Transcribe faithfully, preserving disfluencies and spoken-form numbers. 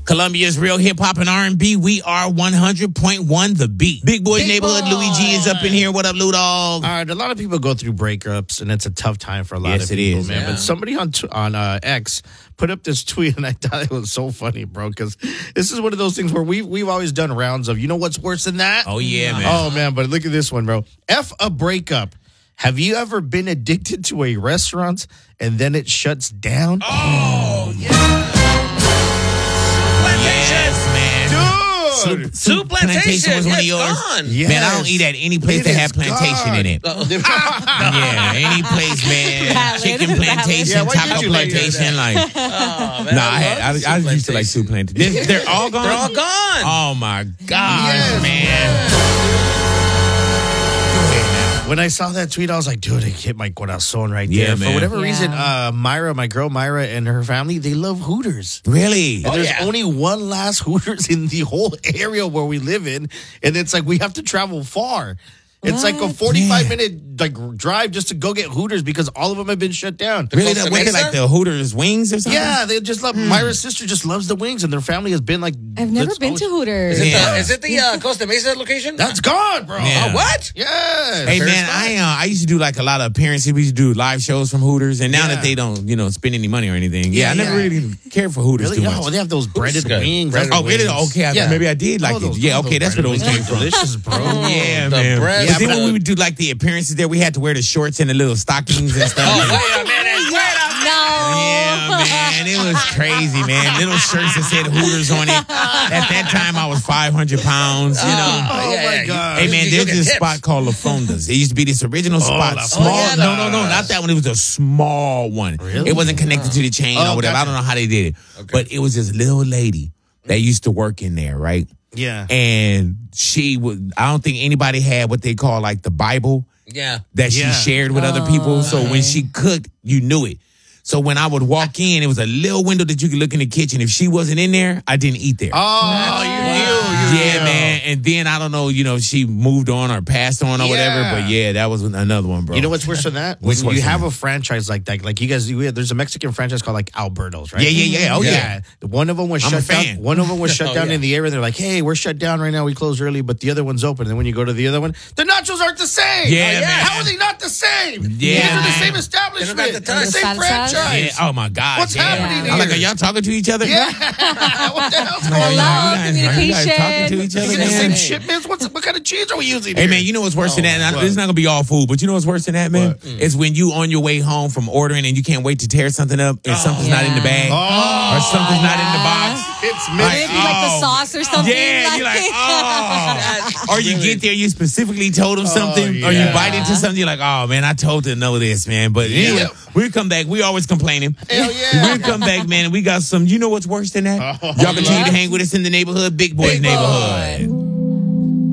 Columbia's real hip hop and R and B. We are one hundred point one The Beat. Big Boys Big Neighborhood. boy. Louis G is up in here. What up, Lou Dog? All right, a lot of people go through breakups, and it's a tough time for a lot Yes, of it people, is. man. Yeah. But somebody on t- on uh, X put up this tweet, and I thought it was so funny, bro, because this is one of those things where we've, we've always done rounds of, you know what's worse than that? Oh, yeah, man. Oh, man, but look at this one, bro. F a breakup. Have you ever been addicted to a restaurant and then it shuts down? Oh, yeah. Yes, man. Dude! Soup, Soup Plantation was one of yes, yours. gone. Yes. Man, I don't eat at any place It that is have plantation in it. gone. Yeah, any place, man. Valid. Chicken Valid. plantation, Yeah, why taco did you like plantation, like. Oh, man, No, I had. love I, I soup used to like soup plantation. They're, they're all gone. They're all gone. Oh my gosh, Yes, man. Go ahead now. When I saw that tweet, I was like, dude, it hit my corazon right Yeah, there. man. For whatever Yeah. reason, uh, Myra, my girl Myra, and her family, they love Hooters. Really? And Oh, there's yeah. only one last Hooters in the whole area where we live in, and it's like we have to travel far. It's like a What? forty-five Yeah. minute like drive just to go get Hooters because all of them have been shut down. Really? Costa That wicked Mesa? like the Hooters wings or something? Yeah, they just love Myra's sister just loves the wings, and their family has been like. I've never let's- been oh, to Hooters. Is it Yeah. the, is it the uh, Costa Mesa location? That's gone, bro. Yeah. Oh, what? Yes. Hey Fair man, spot. I uh, I used to do like a lot of appearances. We used to do live shows from Hooters, and now Yeah. that they don't, you know, spend any money or anything, yeah, Yeah, I never yeah. really cared for Hooters Really? too No, much. they have those breaded good. wings. Breaded Oh, really? Okay, I, Yeah. maybe I did like Oh, it. those- Yeah, oh, okay, those that's where those breaded came from. wings are delicious, bro. Yeah, the man. bread But then food. when we would do like the appearances there, we had to wear the shorts and the little stockings and stuff. Oh, wait a minute. Wait a minute. No. Yeah, man, it was crazy, man. Little shirts that said Hooters on it. At that time, I was five hundred pounds, you know. Oh, yeah, my yeah, you- God. Hey man, You- there's you get this tips. spot called La Fonda's. It used to be this original spot, La small. Fonda's. no, no, no, not that one. It was a small one. Really? It wasn't connected to the chain Oh, or whatever. gotcha. I don't know how they did it, but it was this little lady that used to work in there, right? Yeah. And she would. I don't think anybody had what they call like the Bible Yeah. that Yeah. she shared with other people. So when she cooked, you knew it. So when I would walk in, it was a little window that you could look in the kitchen. If she wasn't in there, I didn't eat there. Oh, you knew. You Yeah, knew. man. And then I don't know, you know, she moved on or passed on or whatever. Yeah. But yeah, that was another one, bro. You know what's worse than that? What's When worse you than have that? a franchise like that, like you guys, you, there's a Mexican franchise called like Alberto's, right? Yeah, yeah, yeah. Oh, yeah. One of them was I'm a shut down. fan. One of them was shut Oh, down yeah. in the area. They're like, hey, we're shut down right now. We closed early, but the other one's open. And then when you go to the other one, the nachos aren't the same. Yeah, Oh, man. How are they not the same? Yeah, These are the man. same establishment. They're not the They're the touch. same The salsas? franchise. Yeah. Oh, my God. What's yeah. happening I'm like, here? are y'all talking to each other? Yeah. what the hell's going Are you on? Hello, guys- are you guys communication. talking to each Are other, you getting the man? same shipments? What's, what kind of cheese are we using Hey here? man, you know what's worse than that? And I- what? This is not gonna be all food, but you know what's worse than that, man? What? It's when you on your way home from ordering and you can't wait to tear something up and something's not in the bag Oh. or something's not in the box. It's Like, missing. Maybe like the oh. sauce or something. Yeah, you're like, oh. Or you get there, you specifically told them something, or you yeah. bite into something, you're like, oh man, I told them to know this, man. But anyway, Yep. we come back, we always complaining. Hell yeah. We come back, man, and we got some, you know what's worse than that? Y'all continue to hang with us in the neighborhood, Big Boys Big Boy. neighborhood.